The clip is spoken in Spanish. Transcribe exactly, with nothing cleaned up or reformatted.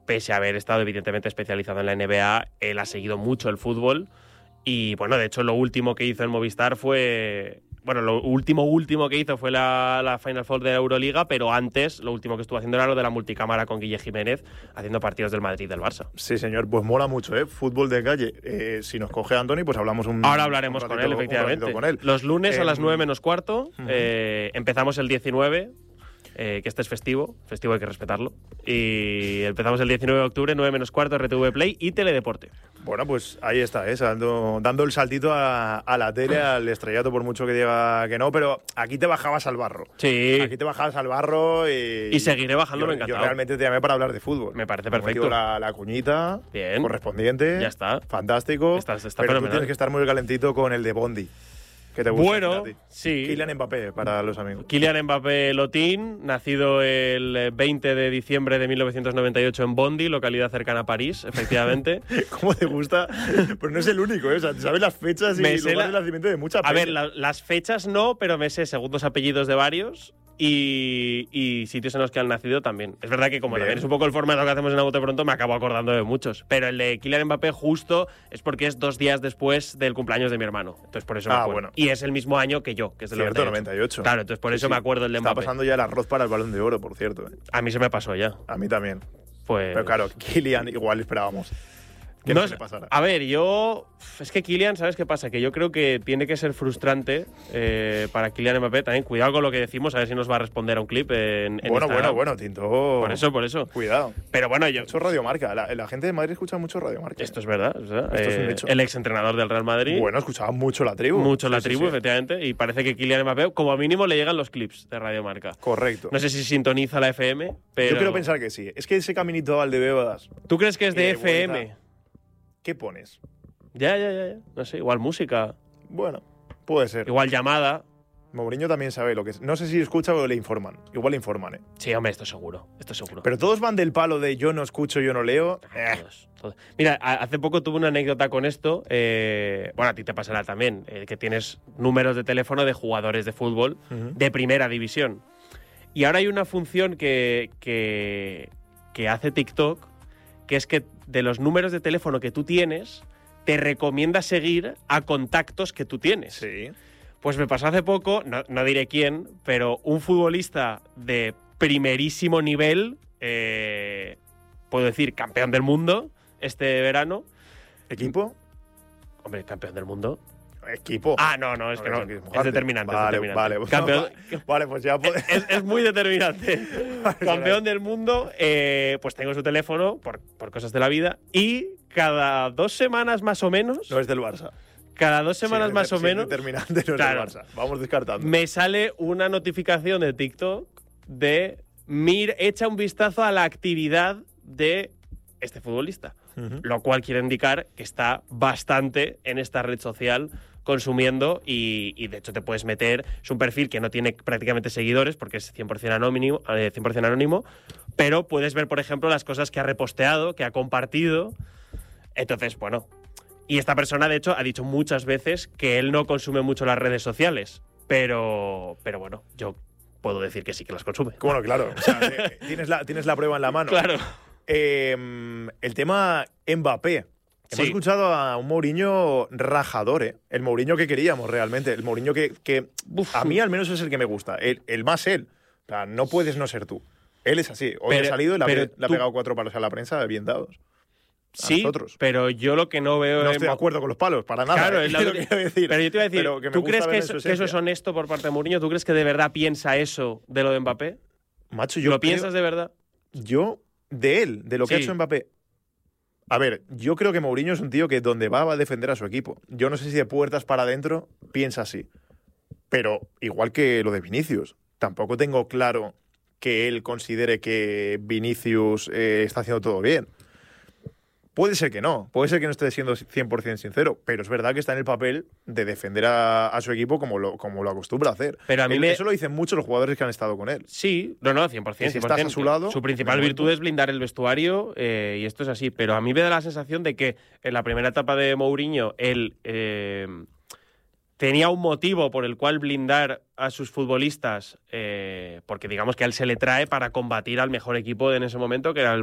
pese a haber estado evidentemente especializado en la N B A, él ha seguido mucho el fútbol y, bueno, de hecho lo último que hizo en Movistar fue... Bueno, lo último último que hizo fue la, la Final Four de la Euroliga, pero antes lo último que estuvo haciendo era lo de la multicámara con Guille Jiménez, haciendo partidos del Madrid y del Barça. Sí, señor, pues mola mucho, ¿eh? Fútbol de calle. Eh, si nos coge Anthony, pues hablamos un Ahora hablaremos un con ratito, él, efectivamente. con él. Los lunes eh, a las nueve menos cuarto, uh-huh. eh, empezamos el diecinueve, eh, que este es festivo, festivo hay que respetarlo, y empezamos el diecinueve de octubre, nueve menos cuarto, R T V Play y Teledeporte. Bueno, pues ahí está, ¿eh? dando, dando el saltito a, a la tele, al estrellato, por mucho que diga que no, pero aquí te bajabas al barro. Sí. Aquí te bajabas al barro y... Y seguiré bajándolo, yo, encantado. Yo realmente te llamé para hablar de fútbol. Me parece Me he perfecto. metido La, la cuñita. Bien. Correspondiente. Ya está. Fantástico. Está, está pero fenomenal. tú tienes que estar muy calentito con el de Bondi. Que te gusta Bueno, a ti. sí. Kylian Mbappé, para los amigos. Kylian Mbappé Lotín, nacido el veinte de diciembre de mil novecientos noventa y ocho en Bondy, localidad cercana a París, efectivamente. ¿Cómo te gusta? Pero no es el único, ¿eh? O sea, sabes las fechas y Me los sé lugares la- de nacimiento de mucha A peña. ver, la- las fechas no, pero me sé segundos apellidos de varios y, y sitios en los que han nacido también. Es verdad que como Bien. también es un poco el formato que hacemos en A Bote Pronto, me acabo acordando de muchos. Pero el de Kylian Mbappé justo es porque es dos días después del cumpleaños de mi hermano. Entonces por eso me Ah, acuerdo. bueno. Y es el mismo año que yo, que es del Cierto, noventa y ocho. noventa y ocho. Claro, entonces por Sí, eso sí. me acuerdo el de Está Mbappé. pasando ya el arroz para el Balón de Oro, por cierto. ¿eh? A mí se me pasó ya. A mí también. Pues... Pero claro, Kylian igual esperábamos que No no, sé, se le pasara. a ver, yo. Es que Kylian, ¿sabes qué pasa? Que yo creo que tiene que ser frustrante eh, para Kylian Mbappé. También cuidado con lo que decimos, a ver si nos va a responder a un clip en, en Bueno, Instagram. bueno, bueno, Tinto. Por eso, por eso. Cuidado. Pero bueno, yo. Mucho Radiomarca. La, la gente de Madrid escucha mucho Radiomarca. Esto es verdad. es verdad. Esto es un Eh, hecho. El exentrenador del Real Madrid. Bueno, escuchaba mucho la tribu. Mucho la Sí, sí, tribu, sí. efectivamente. Y parece que Kylian Mbappé, como mínimo, le llegan los clips de Radio Marca. Correcto. No sé si sintoniza la F M, pero. Yo quiero pensar que sí. Es que ese caminito al de Bebas, ¿Tú crees que es de Eh, F M? vuelta. ¿qué pones? Ya, ya, ya, ya. No sé, igual música. Bueno, puede ser. Igual llamada. Mourinho también sabe lo que es. No sé si escucha o le informan. Igual le informan, ¿eh? Sí, hombre, esto seguro. Esto seguro. Pero todos van del palo de yo no escucho, yo no leo. Eh, Todos, todos. Mira, a- hace poco tuve una anécdota con esto. eh, bueno, a ti te pasará también, eh, que tienes números de teléfono de jugadores de fútbol Ujú. de primera división. Y ahora hay una función que, que, que hace TikTok, que es que de los números de teléfono que tú tienes, te recomienda seguir a contactos que tú tienes. Sí. Pues me pasó hace poco, no, no diré quién, pero un futbolista de primerísimo nivel, eh, puedo decir campeón del mundo este verano. ¿Equipo? Hombre, campeón del mundo. Equipo. Ah, no, no, es que no. Es Es mojarte. determinante. Vale, es determinante. vale. Campeón, Vale, pues ya puede- es, es muy determinante. Campeón del mundo, eh, pues tengo su teléfono por, por cosas de la vida y cada dos semanas más o menos, No es del Barça. cada dos semanas Si es más de- o si es menos, determinante, no es Claro. del Barça. Vamos descartando. me sale una notificación de TikTok de mir, echa un vistazo a la actividad de este futbolista. Ujú. Lo cual quiere indicar que está bastante en esta red social consumiendo y, y de hecho te puedes meter, es un perfil que no tiene prácticamente seguidores porque es cien por ciento anónimo, eh, cien por ciento anónimo, pero puedes ver, por ejemplo, las cosas que ha reposteado, que ha compartido. Entonces, bueno, y esta persona, de hecho, ha dicho muchas veces que él no consume mucho las redes sociales, pero, pero bueno, yo puedo decir que sí que las consume. Bueno, claro. O sea, eh, tienes, la, tienes la prueba en la mano. Claro. Eh, el tema Mbappé. Hemos Sí. escuchado a un Mourinho rajador, ¿eh? El Mourinho que queríamos realmente. El Mourinho que, que Uf. a mí al menos es el que me gusta. El, el más él. O sea, no puedes no ser tú. Él es así. Hoy Pero- ha salido y le ha, pero pe- le ha tú- pegado cuatro palos a la prensa bien dados. A Sí, nosotros. pero yo lo que no veo No en estoy de acuerdo con los palos, para nada. Claro, ¿eh? es lo lo que- que quiero decir. Pero yo te iba a decir, Pero que me ¿tú gusta crees que verle en eso, su que eso es esencia. honesto por parte de Mourinho? ¿Tú crees que de verdad piensa eso de lo de Mbappé? Macho, yo ¿Lo creo- piensas de verdad? Yo, de él, de lo que Sí. ha hecho Mbappé. A ver, yo creo que Mourinho es un tío que donde va va a defender a su equipo. Yo no sé si de puertas para adentro piensa así. Pero igual que lo de Vinicius, tampoco tengo claro que él considere que Vinicius eh, está haciendo todo bien. Puede ser que no, puede ser que no esté siendo cien por ciento sincero, pero es verdad que está en el papel de defender a, a su equipo como lo, como lo acostumbra a hacer. Pero a mí Él- me- Eso lo dicen muchos los jugadores que han estado con él. Sí, no, no, cien por ciento. Y si cien por ciento. estás a su lado, Su principal de momento. virtud es blindar el vestuario eh, y esto es así. Pero a mí me da la sensación de que en la primera etapa de Mourinho él eh, tenía un motivo por el cual blindar a sus futbolistas, eh, porque digamos que a él se le trae para combatir al mejor equipo en ese momento, que era el